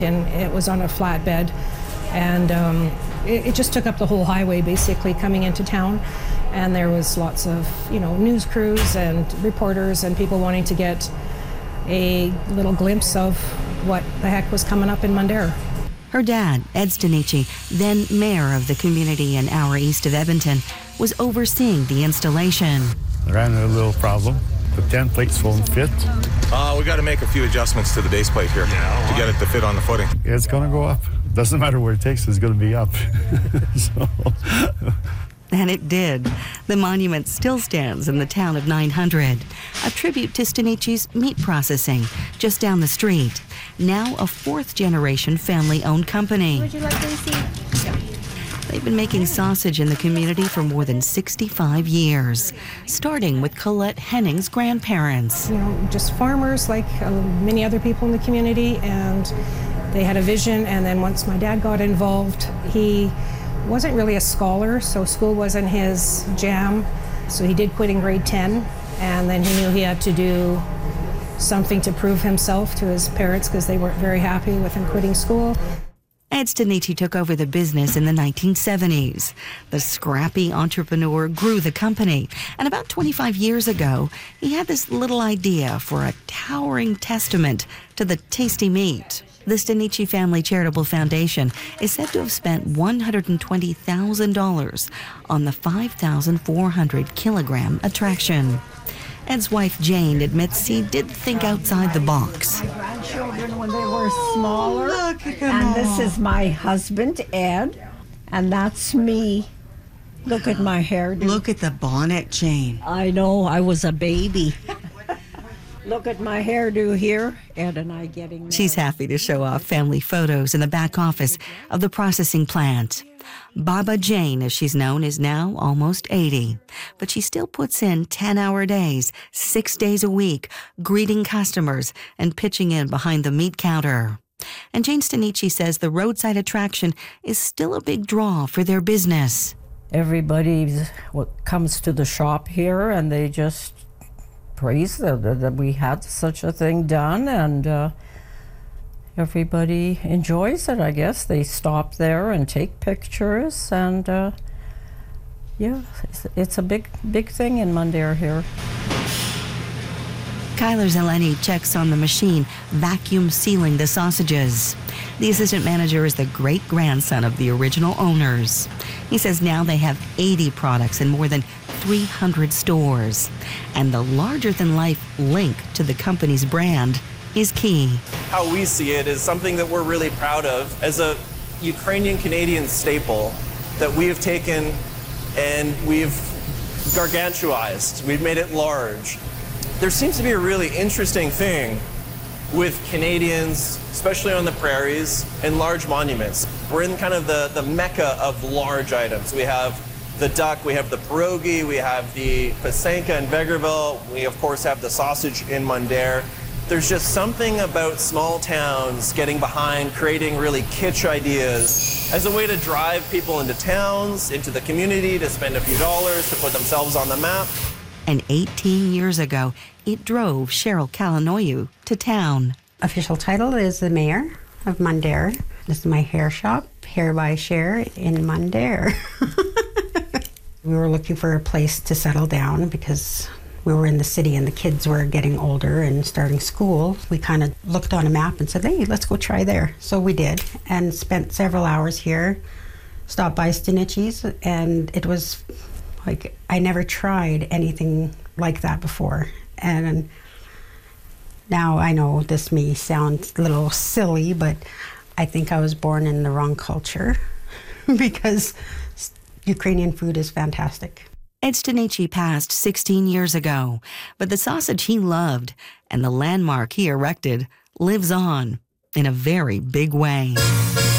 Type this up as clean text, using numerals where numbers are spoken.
And it was on a flatbed, and it just took up the whole highway basically coming into town. And there was lots of, news crews and reporters and people wanting to get a little glimpse of what the heck was coming up in Mundare. Her dad, Ed Stanichi, then mayor of the community an hour east of Edmonton, was overseeing the installation. I ran into a little problem. The 10 plates won't fit. We got to make a few adjustments to the base plate here to get it to fit on the footing. It's going to go up. Doesn't matter where it takes, it's going to be up. And it did. The monument still stands in the town of 900, a tribute to Stanichi's meat processing just down the street. Now a fourth-generation family-owned company. Would you like to see? They've been making sausage in the community for more than 65 years, starting with Colette Henning's grandparents. Just farmers like many other people in the community, and they had a vision. And then once my dad got involved, he wasn't really a scholar, so school wasn't his jam. So he did quit in grade 10, and then he knew he had to do something to prove himself to his parents because they weren't very happy with him quitting school. Ed Stanichi took over the business in the 1970s. The scrappy entrepreneur grew the company, and about 25 years ago, he had this little idea for a towering testament to the tasty meat. The Stanichi Family Charitable Foundation is said to have spent $120,000 on the 5,400-kilogram attraction. Ed's wife, Jane, admits he did think outside the box. My grandchildren when they were smaller. Look at them and all. this is my husband, Ed, and that's me. Look at my hairdo. Look at the bonnet, Jane. I know, I was a baby. Look at my hairdo here, Ed and I getting married. She's happy to show off family photos in the back office of the processing plant. Baba Jane, as she's known, is now almost 80, but she still puts in 10-hour days, 6 days a week, greeting customers and pitching in behind the meat counter. And Jane Stanichi says the roadside attraction is still a big draw for their business. Everybody comes to the shop here and they just praise that we had such a thing done, and everybody enjoys it, I guess. They stop there and take pictures, and it's a big thing in Mundare here. Kyler Zeleny checks on the machine, vacuum sealing the sausages. The assistant manager is the great-grandson of the original owners. He says now they have 80 products in more than 300 stores. And the larger-than-life link to the company's brand is key. How we see it is something that we're really proud of as a Ukrainian-Canadian staple that we have taken and we've gargantuized. We've made it large. There seems to be a really interesting thing with Canadians, especially on the prairies, and large monuments. We're in kind of the mecca of large items. We have the duck, we have the pierogi, we have the pasenka in Vegreville, we of course have the sausage in Mundare. There's just something about small towns getting behind creating really kitsch ideas as a way to drive people into towns, into the community, to spend a few dollars, to put themselves on the map. And 18 years ago, it drove Cheryl Kalanoyu to town. Official title is the mayor of Mundare. This is my hair shop, Hair by Cher in Mundare. We were looking for a place to settle down because we were in the city and the kids were getting older and starting school. We kind of looked on a map and said, hey, let's go try there. So we did, and spent several hours here, stopped by Stanichi's, and it was like I never tried anything like that before. And now I know this may sound a little silly, but I think I was born in the wrong culture because Ukrainian food is fantastic. Ed Stanichi passed 16 years ago, but the sausage he loved and the landmark he erected lives on in a very big way.